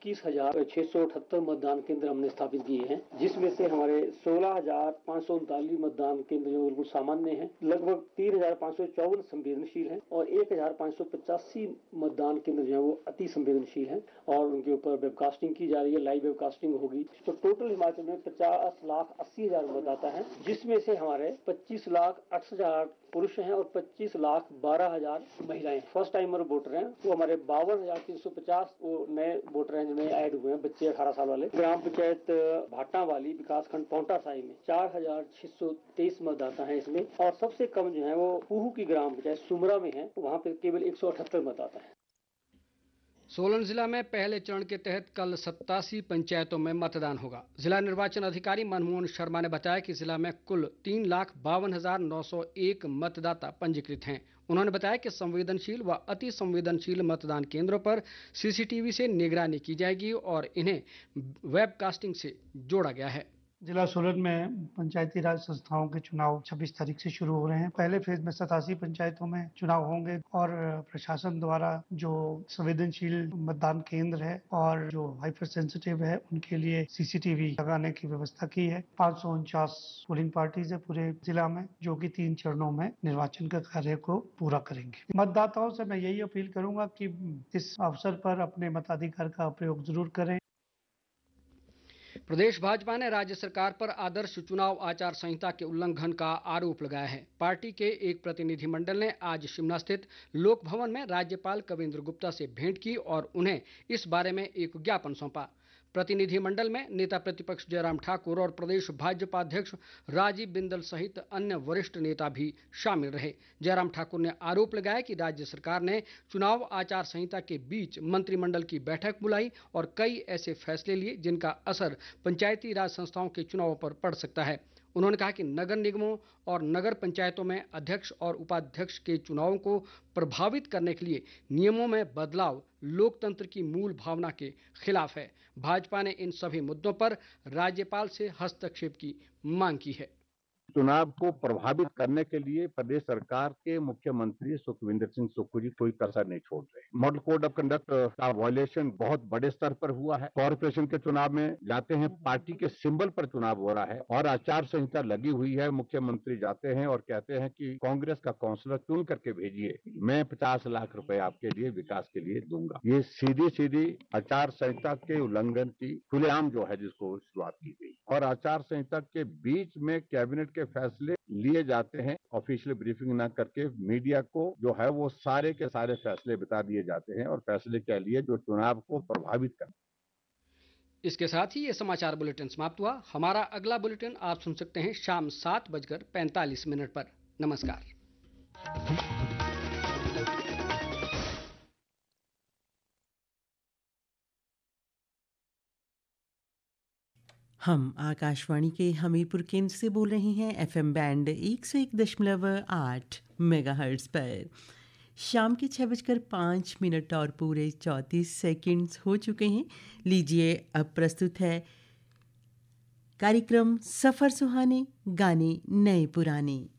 21,678 मतदान केंद्र हमने स्थापित किए हैं, जिसमें से हमारे 16,539 मतदान केंद्र जो बिल्कुल सामान्य हैं, लगभग 3,554 संवेदनशील हैं और 1,585 मतदान केंद्र जो है वो अति संवेदनशील हैं और उनके ऊपर वेबकास्टिंग की जा रही है, लाइव वेबकास्टिंग होगी। तो टोटल हिमाचल में 50,80,000 मतदाता हैं, जिसमें से हमारे 25,08,000 पुरुष हैं और 25,12,000 महिलाएं फर्स्ट टाइमर वोटर हैं। वो हमारे 52,350 वो नए वोटर हैं जिन्हें ऐड हुए हैं, बच्चे 18 साल वाले। ग्राम पंचायत भाटा वाली विकासखंड पौंटा साही में 4,623 मतदाता हैं इसमें, और सबसे कम जो है वो पूहू की ग्राम पंचायत सुमरा में है, वहाँ पे केवल 178 मतदाता हैं। सोलन जिला में पहले चरण के तहत कल 87 पंचायतों में मतदान होगा। जिला निर्वाचन अधिकारी मनमोहन शर्मा ने बताया कि जिला में कुल 3,52,901 मतदाता पंजीकृत हैं। उन्होंने बताया कि संवेदनशील व अति संवेदनशील मतदान केंद्रों पर सीसीटीवी से निगरानी की जाएगी और इन्हें वेबकास्टिंग से जोड़ा गया है। जिला सोलन में पंचायती राज संस्थाओं के चुनाव 26 तारीख से शुरू हो रहे हैं। पहले फेज में 87 पंचायतों में चुनाव होंगे और प्रशासन द्वारा जो संवेदनशील मतदान केंद्र है और जो हाइपर सेंसिटिव है उनके लिए सीसीटीवी लगाने की व्यवस्था की है। 549 पोलिंग पार्टीज है पूरे जिला में, जो कि 3 चरणों में निर्वाचन के कार्य को पूरा करेंगे। मतदाताओं से मैं यही अपील करूंगा कि इस अवसर पर अपने मताधिकार का प्रयोग जरूर करें। प्रदेश भाजपा ने राज्य सरकार पर आदर्श चुनाव आचार संहिता के उल्लंघन का आरोप लगाया है। पार्टी के एक प्रतिनिधिमंडल ने आज शिमला स्थित लोक भवन में राज्यपाल कविंद्र गुप्ता से भेंट की और उन्हें इस बारे में एक ज्ञापन सौंपा। प्रतिनिधिमंडल में नेता प्रतिपक्ष जयराम ठाकुर और प्रदेश भाजपा अध्यक्ष राजीव बिंदल सहित अन्य वरिष्ठ नेता भी शामिल रहे। जयराम ठाकुर ने आरोप लगाया कि राज्य सरकार ने चुनाव आचार संहिता के बीच मंत्रिमंडल की बैठक बुलाई और कई ऐसे फैसले लिए जिनका असर पंचायती राज संस्थाओं के चुनावों पर पड़ सकता है। उन्होंने कहा कि नगर निगमों और नगर पंचायतों में अध्यक्ष और उपाध्यक्ष के चुनावों को प्रभावित करने के लिए नियमों में बदलाव लोकतंत्र की मूल भावना के खिलाफ है। भाजपा ने इन सभी मुद्दों पर राज्यपाल से हस्तक्षेप की मांग की है। चुनाव को प्रभावित करने के लिए प्रदेश सरकार के मुख्यमंत्री सुखविंदर सिंह सुक्खू जी कोई कसर नहीं छोड़ रहे। मॉडल कोड ऑफ कंडक्ट का वायलेशन बहुत बड़े स्तर पर हुआ है। कॉर्पोरेशन के चुनाव में जाते हैं, पार्टी के सिंबल पर चुनाव हो रहा है और आचार संहिता लगी हुई है। मुख्यमंत्री जाते हैं और कहते हैं कि कांग्रेस का काउंसलर चुन करके भेजिए, मैं 50 लाख रुपए आपके लिए विकास के लिए दूंगा। ये सीधी आचार संहिता के उल्लंघन की खुलेआम जो है जिसको शुरुआत की गई, और आचार संहिता के बीच में कैबिनेट के फैसले लिए जाते हैं। ऑफिशियल ब्रीफिंग ना करके मीडिया को जो है वो सारे के सारे फैसले बता दिए जाते हैं और फैसले के लिए जो चुनाव को प्रभावित कर। इसके साथ ही ये समाचार बुलेटिन समाप्त हुआ। हमारा अगला बुलेटिन आप सुन सकते हैं शाम 7:45 पर। नमस्कार। हम आकाशवाणी के हमीरपुर केंद्र से बोल रहे हैं एफएम बैंड 101.8 मेगाहर्ट्ज़ पर। शाम के 6:05 और पूरे 34 सेकंड्स हो चुके हैं। लीजिए अब प्रस्तुत है कार्यक्रम सफ़र सुहाने, गाने नए पुराने।